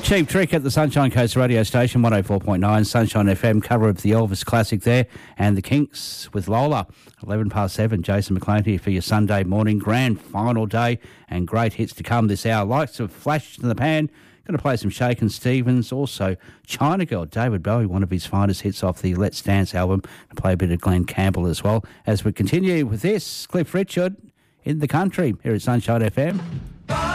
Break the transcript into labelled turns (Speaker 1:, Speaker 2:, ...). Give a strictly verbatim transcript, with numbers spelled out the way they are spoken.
Speaker 1: Cheap Trick at the Sunshine Coast radio station, one oh four point nine, Sunshine F M, cover of the Elvis Classic there, and the Kinks with Lola. eleven past seven, Jason McLean here for your Sunday morning. Grand final day and great hits to come this hour. Likes of Flash in the Pan. Going to play some Shakin' Stevens. Also, China Girl, David Bowie, one of his finest hits off the Let's Dance album. And play a bit of Glenn Campbell as well. As we continue with this, Cliff Richard in the country here at Sunshine F M.